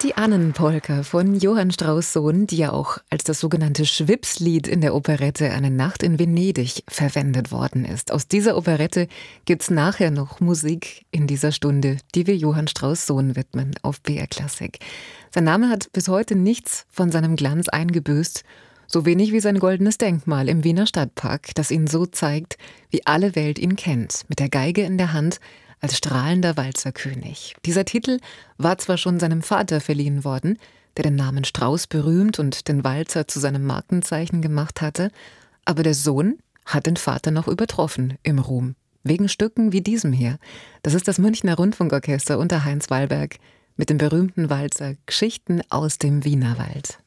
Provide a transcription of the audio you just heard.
Die Annenpolka von Johann Strauss Sohn, die ja auch als das sogenannte Schwipslied in der Operette Eine Nacht in Venedig verwendet worden ist. Aus dieser Operette gibt's nachher noch Musik in dieser Stunde, die wir Johann Strauss Sohn widmen auf BR Klassik. Sein Name hat bis heute nichts von seinem Glanz eingebüßt, so wenig wie sein goldenes Denkmal im Wiener Stadtpark, das ihn so zeigt, wie alle Welt ihn kennt, mit der Geige in der Hand, als strahlender Walzerkönig. Dieser Titel war zwar schon seinem Vater verliehen worden, der den Namen Strauss berühmt und den Walzer zu seinem Markenzeichen gemacht hatte, aber der Sohn hat den Vater noch übertroffen im Ruhm. Wegen Stücken wie diesem hier. Das ist das Münchner Rundfunkorchester unter Heinz Wallberg mit dem berühmten Walzer Geschichten aus dem Wienerwald.